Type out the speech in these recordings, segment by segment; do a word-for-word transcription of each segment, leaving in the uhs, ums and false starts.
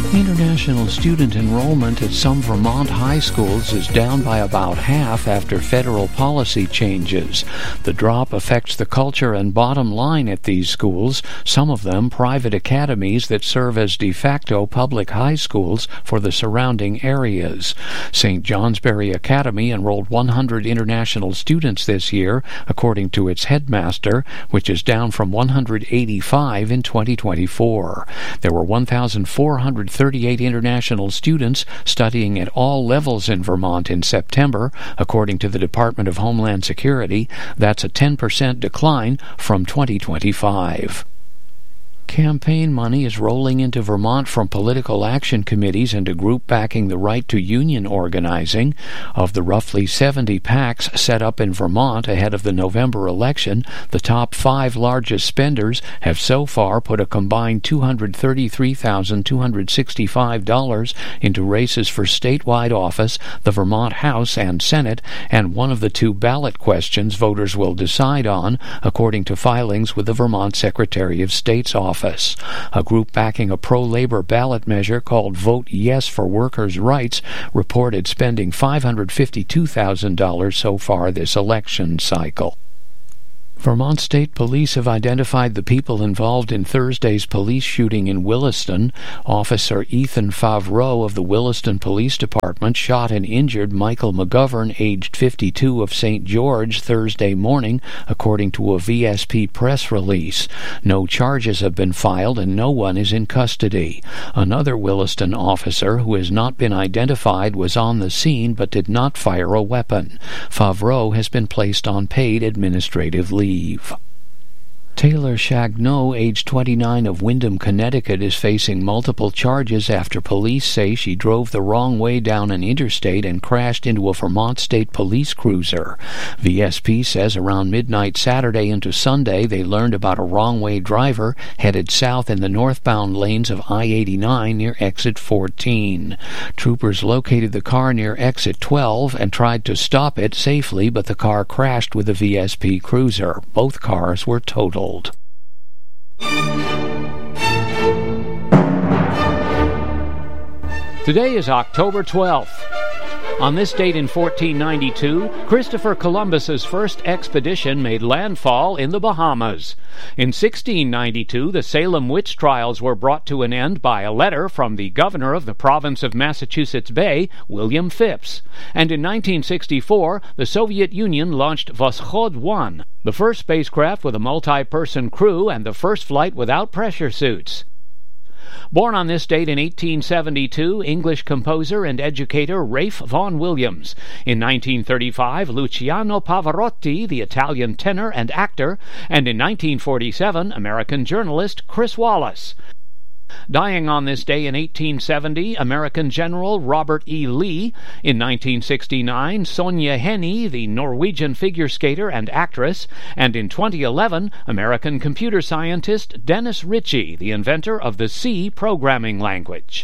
International student enrollment at some Vermont high schools is down by about half after federal policy changes. The drop affects the culture and bottom line at these schools, some of them private academies that serve as de facto public high schools for the surrounding areas. Saint Johnsbury Academy enrolled one hundred international students this year, according to its headmaster, which is down from one hundred eighty-five in twenty twenty-four. There were one thousand four hundred thirty-eight international students studying at all levels in Vermont in September, according to the Department of Homeland Security. That's a ten percent decline from twenty twenty-five. Campaign money is rolling into Vermont from political action committees and a group backing the right to union organizing. Of the roughly seventy PACs set up in Vermont ahead of the November election, the top five largest spenders have so far put a combined two hundred thirty-three thousand two hundred sixty-five dollars into races for statewide office, the Vermont House and Senate, and one of the two ballot questions voters will decide on, according to filings with the Vermont Secretary of State's office. A group backing a pro-labor ballot measure called Vote Yes for Workers' Rights reported spending five hundred fifty-two thousand dollars so far this election cycle. Vermont State Police have identified the people involved in Thursday's police shooting in Williston. Officer Ethan Favreau of the Williston Police Department shot and injured Michael McGovern, aged fifty-two, of Saint George Thursday morning, according to a V S P press release. No charges have been filed and no one is in custody. Another Williston officer, who has not been identified, was on the scene but did not fire a weapon. Favreau has been placed on paid administrative leave. Taylor Chagnon, age twenty-nine, of Windham, Connecticut, is facing multiple charges after police say she drove the wrong way down an interstate and crashed into a Vermont State Police cruiser. V S P says around midnight Saturday into Sunday they learned about a wrong-way driver headed south in the northbound lanes of I eighty-nine near exit fourteen. Troopers located the car near exit twelve and tried to stop it safely, but the car crashed with a V S P cruiser. Both cars were totaled. Today is October twelfth. On this date in fourteen ninety-two, Christopher Columbus's first expedition made landfall in the Bahamas. In sixteen ninety-two, the Salem witch trials were brought to an end by a letter from the governor of the province of Massachusetts Bay, William Phipps. And in nineteen sixty-four, the Soviet Union launched Voskhod one, the first spacecraft with a multi-person crew and the first flight without pressure suits. Born on this date in eighteen seventy-two, English composer and educator Ralph Vaughan Williams. In nineteen thirty-five, Luciano Pavarotti, the Italian tenor and actor. And in nineteen forty-seven, American journalist Chris Wallace. Dying on this day in eighteen seventy, American General Robert E. Lee. In nineteen sixty-nine, Sonja Henie, the Norwegian figure skater and actress. And in twenty eleven, American computer scientist Dennis Ritchie, the inventor of the C programming language.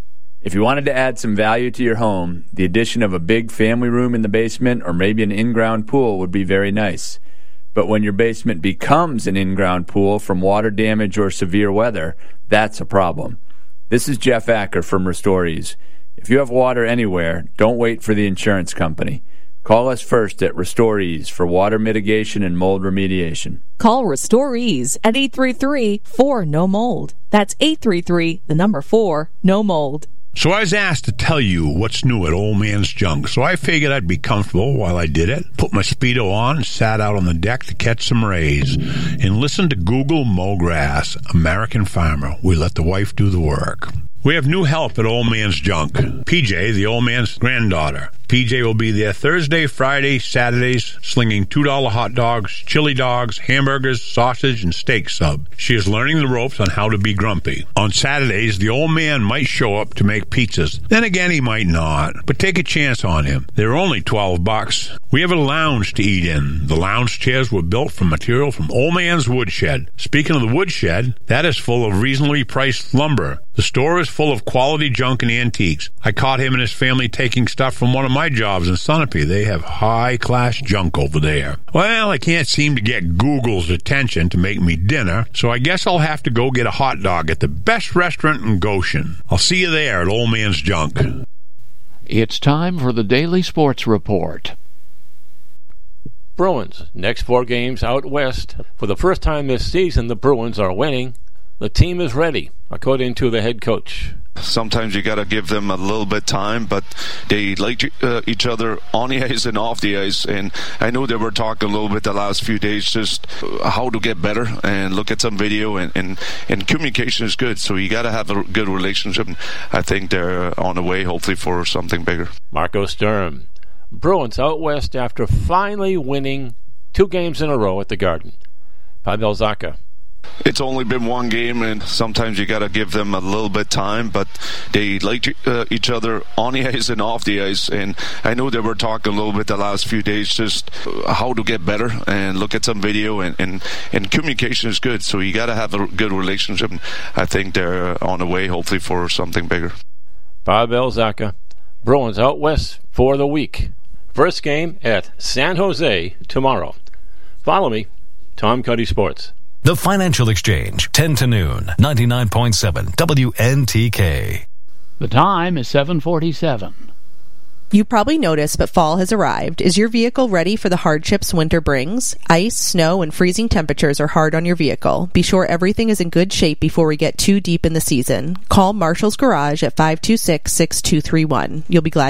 If you wanted to add some value to your home, the addition of a big family room in the basement or maybe an in-ground pool would be very nice. But when your basement becomes an in-ground pool from water damage or severe weather, that's a problem. This is Jeff Acker from Restorees. If you have water anywhere, don't wait for the insurance company. Call us first at Restorees for water mitigation and mold remediation. Call Restorees at eight three three, four, N O mold. That's eight three three, the number four, no mold. So I was asked to tell you what's new at Old Man's Junk, so I figured I'd be comfortable while I did it. Put my Speedo on and sat out on the deck to catch some rays and listen to Google Mow Grass, American Farmer. We let the wife do the work. We have new help at Old Man's Junk. P J, the old man's granddaughter. P J will be there Thursday, Friday, Saturdays, slinging two dollar hot dogs, chili dogs, hamburgers, sausage, and steak sub. She is learning the ropes on how to be grumpy. On Saturdays, the old man might show up to make pizzas. Then again, he might not. But take a chance on him. They're only twelve bucks. We have a lounge to eat in. The lounge chairs were built from material from Old Man's Woodshed. Speaking of the woodshed, that is full of reasonably priced lumber. The store is full of quality junk and antiques. I caught him and his family taking stuff from one of my jobs in Sunapee. They have high-class junk over there. Well, I can't seem to get Google's attention to make me dinner, so I guess I'll have to go get a hot dog at the best restaurant in Goshen. I'll see you there at Old Man's Junk. It's time for the Daily Sports Report. Bruins, next four games out west. For the first time this season, the Bruins are winning. The team is ready, according to the head coach. Sometimes you got to give them a little bit time, but they like uh, each other on the ice and off the ice. And I know they were talking a little bit the last few days, just how to get better and look at some video. And, and, and communication is good, so you got to have a good relationship. I think they're on the way, hopefully, for something bigger. Marco Sturm. Bruins out west after finally winning two games in a row at the Garden. Pavel Zacha. It's only been one game, and sometimes you got to give them a little bit time, but they like uh, each other on the ice and off the ice. And I know they were talking a little bit the last few days, just how to get better and look at some video. And, and, and communication is good, so you got to have a good relationship. I think they're on the way, hopefully, for something bigger. Pavel Zacha. Bruins out west for the week. First game at San Jose tomorrow. Follow me, Tom Cuddy Sports. The Financial Exchange, ten to noon, ninety-nine point seven W N T K. The time is seven forty-seven. You probably noticed, but fall has arrived. Is your vehicle ready for the hardships winter brings? Ice, snow, and freezing temperatures are hard on your vehicle. Be sure everything is in good shape before we get too deep in the season. Call Marshall's Garage at five two six, six two three one. You'll be glad